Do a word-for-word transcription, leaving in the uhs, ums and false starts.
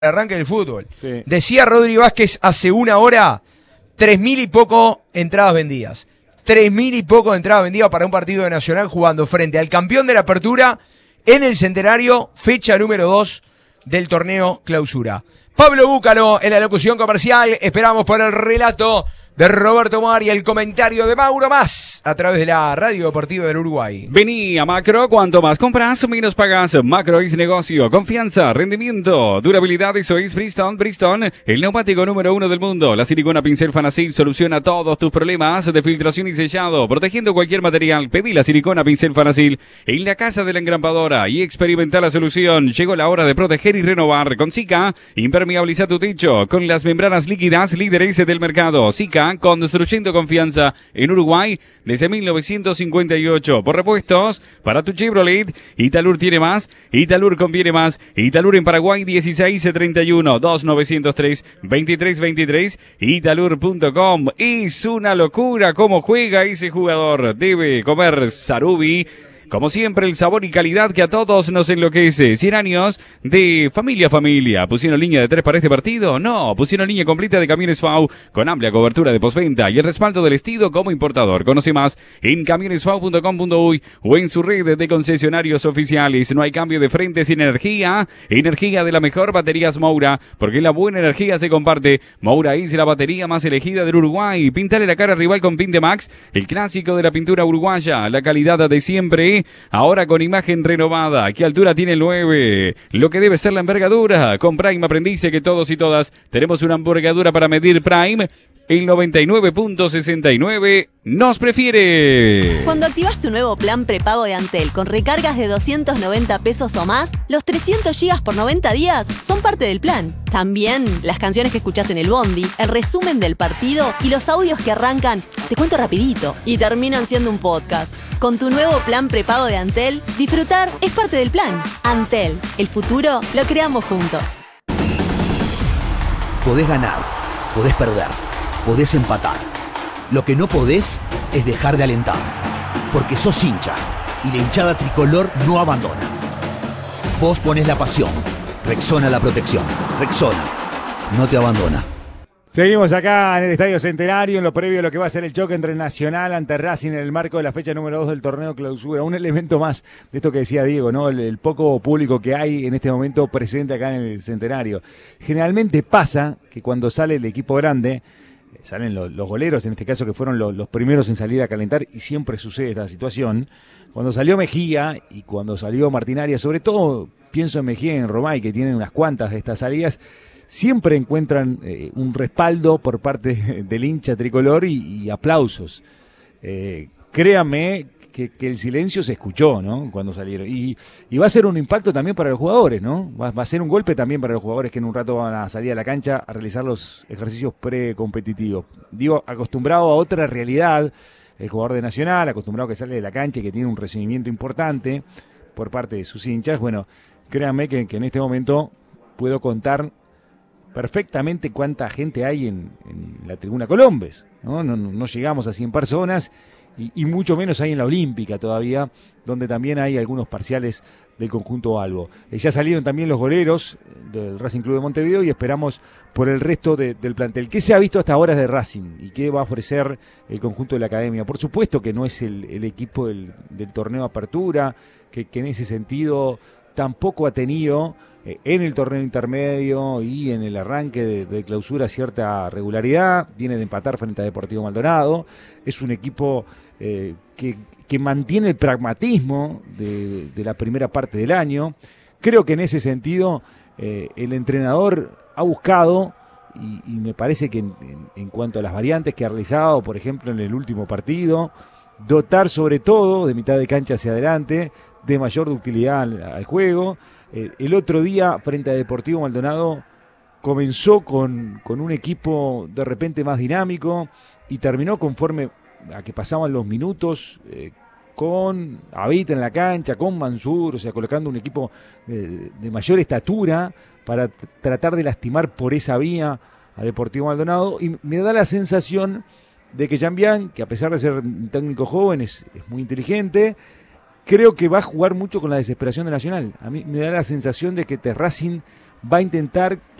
arranque del fútbol. Sí. Decía Rodri Vázquez hace una hora, tres mil y poco entradas vendidas. Tres mil y poco entradas vendidas para un partido de Nacional jugando frente al campeón de la apertura en el Centenario, fecha número dos del torneo Clausura. Pablo Búcalo en la locución comercial. Esperamos por el relato de Roberto Mar y el comentario de Mauro Más a través de la Radio Deportiva del Uruguay. Vení a Macro, cuanto más compras, menos pagas. Macro es negocio, confianza, rendimiento, durabilidad. Eso es Bridgestone. Bridgestone, el neumático número uno del mundo. La silicona pincel Fanacil soluciona todos tus problemas de filtración y sellado, protegiendo cualquier material. Pedí la silicona pincel Fanacil en la casa de la engrampadora y experimenta la solución. Llegó la hora de proteger y renovar. Con Sika, impermeabiliza tu techo con las membranas líquidas líderes del mercado. Sika, construyendo confianza en Uruguay desde mil novecientos cincuenta y ocho. Por repuestos para tu Chevrolet, Italur tiene más, Italur conviene más. Italur en Paraguay dieciséis treinta y uno, dos nueve cero tres, veintitrés veintitrés, italur punto com. Es una locura cómo juega ese jugador. Debe comer Sarubi. Como siempre, el sabor y calidad que a todos nos enloquece. cien años de familia a familia. ¿Pusieron línea de tres para este partido? No, pusieron línea completa de camiones F A U con amplia cobertura de postventa y el respaldo del Estido como importador. Conoce más en camiones f a u punto com punto uy o en su red de concesionarios oficiales. No hay cambio de frente sin energía. Energía de la mejor, baterías Moura, porque la buena energía se comparte. Moura es la batería más elegida del Uruguay. Pintale la cara rival con Pintemax, el clásico de la pintura uruguaya. La calidad de siempre. Ahora con imagen renovada. ¿Qué altura tiene el nueve? Lo que debe ser la envergadura. Con Prime aprendice que todos y todas tenemos una envergadura para medir Prime. El noventa y nueve punto sesenta y nueve nos prefiere. Cuando activas tu nuevo plan prepago de Antel con recargas de doscientos noventa pesos o más, los trescientos gigas por noventa días son parte del plan. También las canciones que escuchás en el bondi, el resumen del partido y los audios que arrancan, te cuento rapidito, y terminan siendo un podcast. Con tu nuevo plan prepago de Antel, disfrutar es parte del plan. Antel, el futuro lo creamos juntos. Podés ganar, podés perder, podés empatar. Lo que no podés es dejar de alentar, porque sos hincha y la hinchada tricolor no abandona. Vos ponés la pasión, Rexona la protección. Rexona no te abandona. Seguimos acá en el Estadio Centenario, en lo previo a lo que va a ser el choque entre Nacional ante Racing en el marco de la fecha número dos del torneo Clausura. Un elemento más de esto que decía Diego, ¿no? El, el poco público que hay en este momento presente acá en el Centenario. Generalmente pasa que cuando sale el equipo grande, salen los, los goleros, en este caso que fueron los, los primeros en salir a calentar, y siempre sucede esta situación. Cuando salió Mejía y cuando salió Martín Arias, sobre todo pienso en Mejía y en Romay, que tienen unas cuantas de estas salidas, siempre encuentran eh, un respaldo por parte del hincha tricolor y, y aplausos. Eh, créanme que, que el silencio se escuchó, ¿no? Cuando salieron. Y, y va a ser un impacto también para los jugadores, ¿no? Va, va a ser un golpe también para los jugadores que en un rato van a salir a la cancha a realizar los ejercicios precompetitivos. Digo, acostumbrado a otra realidad, el jugador de Nacional, acostumbrado que sale de la cancha y que tiene un recibimiento importante por parte de sus hinchas. Bueno, créanme que, que en este momento puedo contar perfectamente cuánta gente hay en, en la Tribuna Colombes, ¿no? No, no, no llegamos a cien personas y, y mucho menos hay en la Olímpica todavía, donde también hay algunos parciales del conjunto Albo. Eh, ya salieron también los goleros del Racing Club de Montevideo y esperamos por el resto de, del plantel. ¿Qué se ha visto hasta ahora de Racing y qué va a ofrecer el conjunto de la academia? Por supuesto que no es el, el equipo del, del torneo Apertura, que, que en ese sentido tampoco ha tenido eh, en el torneo intermedio y en el arranque de, de Clausura cierta regularidad. Viene de empatar frente a Deportivo Maldonado. Es un equipo eh, que, que mantiene el pragmatismo de, de la primera parte del año. Creo que en ese sentido eh, el entrenador ha buscado, y, y me parece que en, en, en cuanto a las variantes que ha realizado, por ejemplo en el último partido, dotar sobre todo de mitad de cancha hacia adelante de mayor ductilidad al, al juego. Eh, el otro día frente a Deportivo Maldonado comenzó con, con un equipo de repente más dinámico y terminó conforme a que pasaban los minutos eh, con Avita en la cancha, con Mansur, o sea, colocando un equipo de, de mayor estatura para t- tratar de lastimar por esa vía a Deportivo Maldonado. Y me da la sensación de que Jean-Bian, que a pesar de ser un técnico joven, es, es muy inteligente, creo que va a jugar mucho con la desesperación de Nacional. A mí me da la sensación de que Racing va a intentar